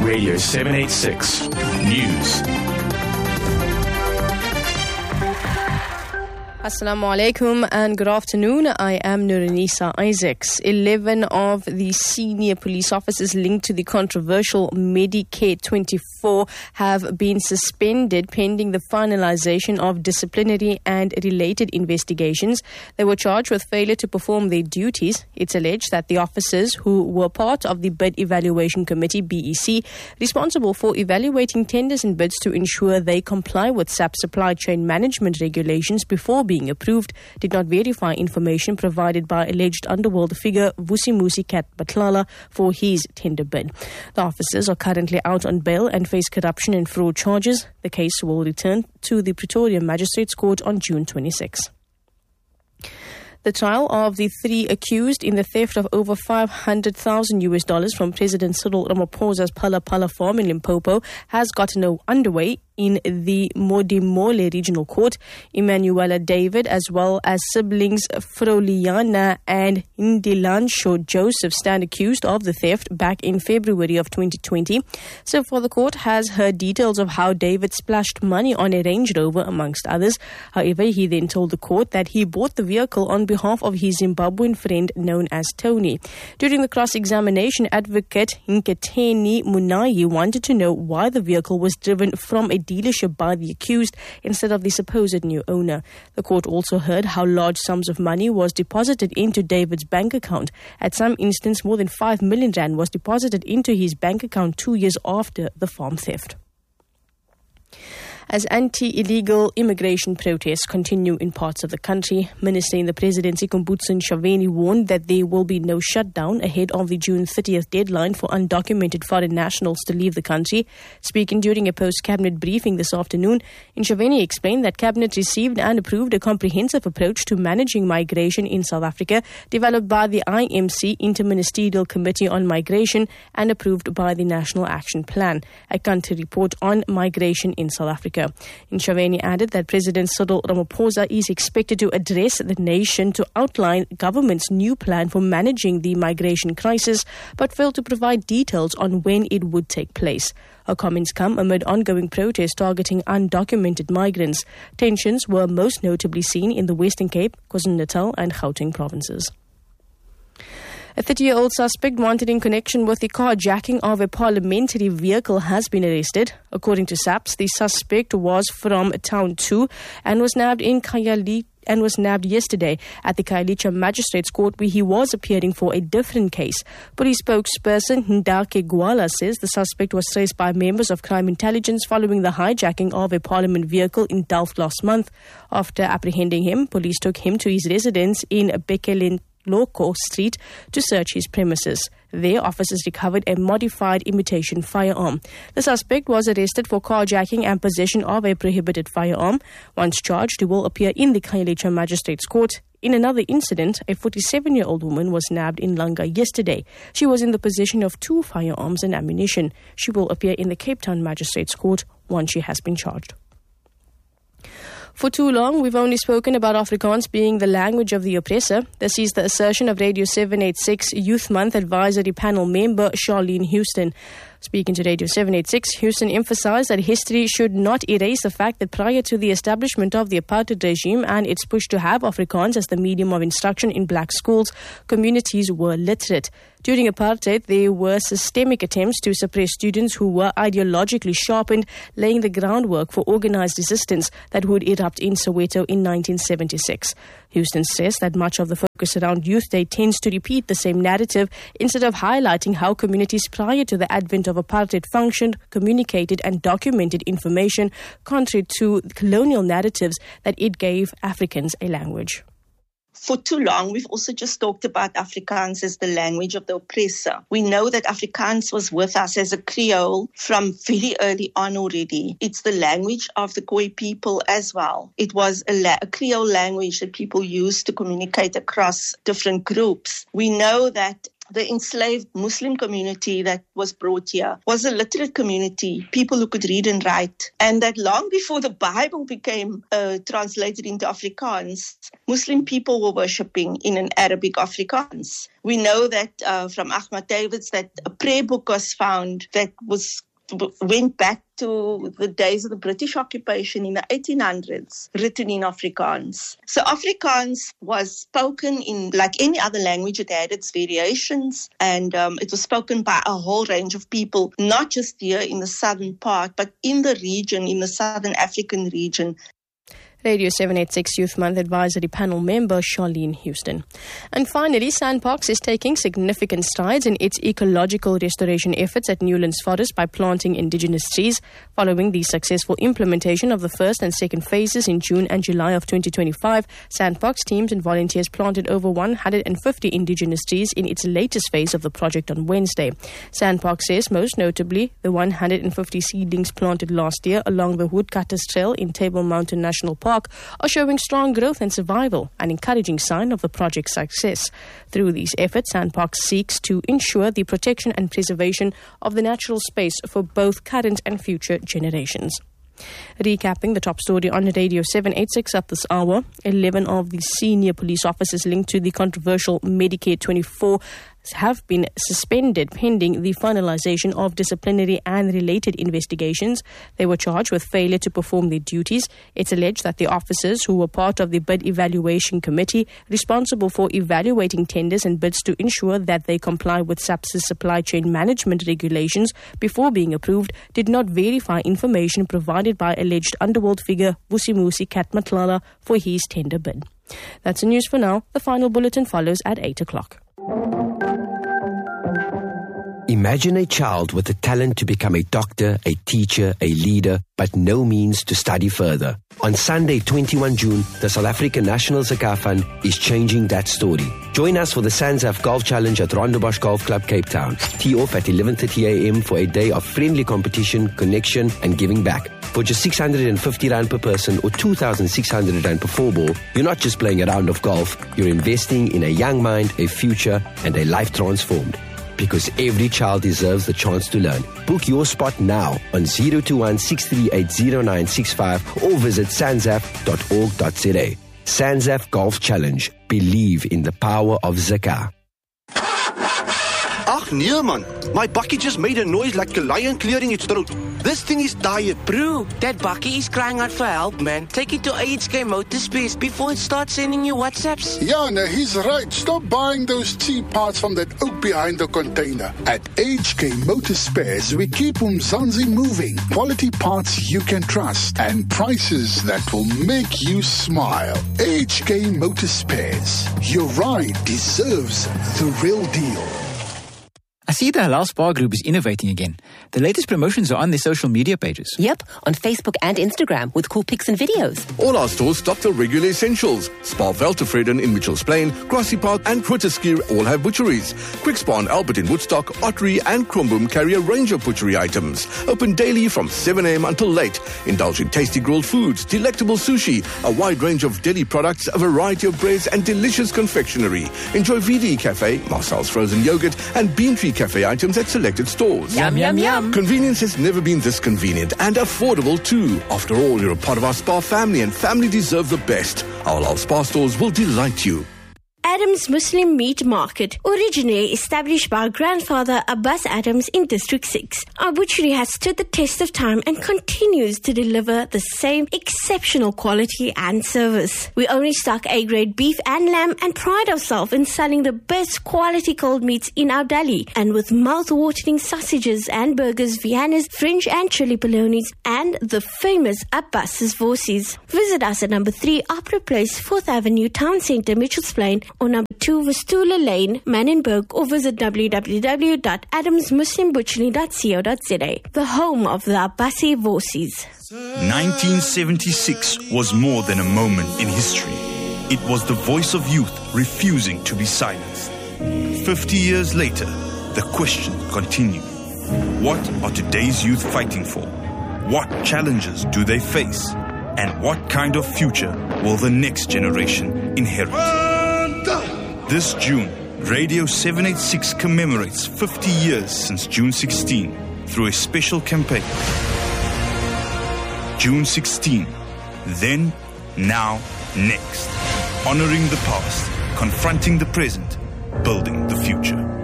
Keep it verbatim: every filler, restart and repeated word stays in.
Radio seven eighty-six News. Assalamu alaikum and good afternoon. I am Nuranisa Isaacs. Eleven of the senior police officers linked to the controversial Medicare twenty-four have been suspended pending the finalization of disciplinary and related investigations. They were charged with failure to perform their duties. It's alleged that the officers, who were part of the Bid Evaluation Committee, B E C, responsible for evaluating tenders and bids to ensure they comply with S A P supply chain management regulations before being approved, did not verify information provided by alleged underworld figure Vusimusi Kat Batlala for his tender bid. The officers are currently out on bail and face corruption and fraud charges. The case will return to the Pretoria Magistrates Court on June twenty-sixth. The trial of the three accused in the theft of over five hundred thousand U S dollars from President Cyril Ramaphosa's Phala Phala farm in Limpopo has gotten underway in the Modimolle Regional Court. Emanuela David, as well as siblings Froliana and Indilansho Joseph, stand accused of the theft back in February of twenty twenty. So far, the court has heard details of how David splashed money on a Range Rover, amongst others. However, he then told the court that he bought the vehicle on behalf of his Zimbabwean friend known as Tony. During the cross-examination, advocate Nketeni Munai wanted to know why the vehicle was driven from a dealership by the accused instead of the supposed new owner. The court also heard how large sums of money was deposited into David's bank account. At some instance, more than five million rand was deposited into his bank account two years after the farm theft. As anti-illegal immigration protests continue in parts of the country, Minister in the Presidency Kumbutso Ntshavheni warned that there will be no shutdown ahead of the June thirtieth deadline for undocumented foreign nationals to leave the country. Speaking during a post-cabinet briefing this afternoon, Ntshavheni explained that Cabinet received and approved a comprehensive approach to managing migration in South Africa, developed by the I M C Interministerial Committee on Migration and approved by the National Action Plan, a country report on migration in South Africa. Ntshavheni added that President Cyril Ramaphosa is expected to address the nation to outline government's new plan for managing the migration crisis, but failed to provide details on when it would take place. Her comments come amid ongoing protests targeting undocumented migrants. Tensions were most notably seen in the Western Cape, KwaZulu-Natal and Gauteng provinces. A thirty-year-old suspect wanted in connection with the carjacking of a parliamentary vehicle has been arrested. According to S A P S, the suspect was from Town two and was nabbed in Khayelitsha and was nabbed yesterday at the Khayelitsha Magistrates Court, where he was appearing for a different case. Police spokesperson Ndake Gwala says the suspect was traced by members of crime intelligence following the hijacking of a parliament vehicle in Delft last month. After apprehending him, police took him to his residence in Bekelen Loko Street to search his premises. There, officers recovered a modified imitation firearm. The suspect was arrested for carjacking and possession of a prohibited firearm. Once charged, he will appear in the Khayelitsha Magistrates Court. In another incident, a forty-seven-year-old woman was nabbed in Langa yesterday. She was in the possession of two firearms and ammunition. She will appear in the Cape Town Magistrates Court once she has been charged. For too long, we've only spoken about Afrikaans being the language of the oppressor. This is the assertion of Radio seven eighty-six Youth Month Advisory Panel member Charlene Houston. Speaking to Radio seven eighty-six, Houston emphasized that history should not erase the fact that prior to the establishment of the apartheid regime and its push to have Afrikaans as the medium of instruction in black schools, communities were literate. During apartheid, there were systemic attempts to suppress students who were ideologically sharpened, laying the groundwork for organized resistance that would erupt in Soweto in nineteen seventy-six. Houston stressed that much of the focus around Youth Day tends to repeat the same narrative instead of highlighting how communities prior to the advent of apartheid functioned, communicated and documented information contrary to colonial narratives that it gave Africans a language. For too long, we've also just talked about Afrikaans as the language of the oppressor. We know that Afrikaans was with us as a Creole from very early on already. It's the language of the Khoi people as well. It was a, la- a Creole language that people used to communicate across different groups. We know that the enslaved Muslim community that was brought here was a literate community, people who could read and write. And that long before the Bible became uh, translated into Afrikaans, Muslim people were worshipping in an Arabic Afrikaans. We know that uh, from Ahmad Davids that a prayer book was found that was went back to the days of the British occupation in the eighteen hundreds, written in Afrikaans. So Afrikaans was spoken in, like any other language, it had its variations, and um, it was spoken by a whole range of people, not just here in the southern part, but in the region, in the southern African region. Radio seven eighty-six Youth Month Advisory Panel member Charlene Houston. And finally, SANParks is taking significant strides in its ecological restoration efforts at Newlands Forest by planting indigenous trees. Following the successful implementation of the first and second phases in June and July of twenty twenty-five, SANParks teams and volunteers planted over one hundred fifty indigenous trees in its latest phase of the project on Wednesday. SANParks says most notably the one hundred fifty seedlings planted last year along the Woodcutters Trail in Table Mountain National Park are showing strong growth and survival, an encouraging sign of the project's success. Through these efforts, SANParks seeks to ensure the protection and preservation of the natural space for both current and future generations. Recapping the top story on Radio seven eighty-six at this hour, eleven of the senior police officers linked to the controversial Medicare twenty-four have been suspended pending the finalization of disciplinary and related investigations. They were charged with failure to perform their duties. It's alleged that the officers who were part of the bid evaluation committee responsible for evaluating tenders and bids to ensure that they comply with SAPS's supply chain management regulations before being approved did not verify information provided by alleged underworld figure Vusimusi Katmatlala for his tender bid. That's the news for now. The final bulletin follows at eight o'clock. Imagine a child with the talent to become a doctor, a teacher, a leader, but no means to study further. On Sunday, twenty-first of June, the South African National Zakar Fund is changing that story. Join us for the SANZAF Golf Challenge at Rondebosch Golf Club, Cape Town. Tee off at eleven thirty a.m. for a day of friendly competition, connection and giving back. For just six hundred fifty rand per person or two thousand six hundred rand per four ball, you're not just playing a round of golf, you're investing in a young mind, a future and a life transformed. Because every child deserves the chance to learn. Book your spot now on zero two one, six three eight, zero nine six five or visit sanzaf dot org dot za. SANZAF Golf Challenge. Believe in the power of Zakar. Ach nee man, my bakkie just made a noise like a lion clearing its throat. This thing is tired. Bro, that bakkie is crying out for help, man. Take it to H K Motorspares before it starts sending you WhatsApps. Yeah, no, he's right. Stop buying those cheap parts from that oak behind the container. At H K Motorspares, we keep Umzansi moving. Quality parts you can trust and prices that will make you smile. H K Motorspares. Your ride deserves the real deal. I see the Halal Spa Group is innovating again. The latest promotions are on their social media pages. Yep, on Facebook and Instagram with cool pics and videos. All our stores stock the regular essentials. Spa Veltevreden in Mitchells Plain, Grassy Park and Grooteskier all have butcheries. Quick Spa and Albert in Woodstock, Ottery and Kromboom carry a range of butchery items. Open daily from seven a.m. until late. Indulge in tasty grilled foods, delectable sushi, a wide range of deli products, a variety of breads and delicious confectionery. Enjoy V D Cafe, Marcel's frozen yogurt and Bean Tree Cafe items at selected stores. Yum, yum, yum. Convenience has never been this convenient and affordable too. After all, you're a part of our Spa family and family deserve the best. Our Halal Spa stores will delight you. Adams Muslim Meat Market, originally established by our grandfather Abbas Adams in District six. Our butchery has stood the test of time and continues to deliver the same exceptional quality and service. We only stock A-grade beef and lamb and pride ourselves in selling the best quality cold meats in our deli. And with mouth-watering sausages and burgers, Viennas, French and chili polonies, and the famous Abbas's Vorsies. Visit us at number three, Opera Place, fourth Avenue, Town Centre, Mitchells Plain, or number two, Vistula Lane, Manenberg, or visit w w w dot adams muslim butchery dot co dot za, the home of the Abbasi Vorsies. nineteen seventy-six was more than a moment in history. It was the voice of youth refusing to be silenced. Fifty years later, the question continues. What are today's youth fighting for? What challenges do they face? And what kind of future will the next generation inherit? This June, Radio seven eighty-six commemorates fifty years since June sixteenth through a special campaign. June sixteenth. Then, now, next. Honoring the past, confronting the present, building the future.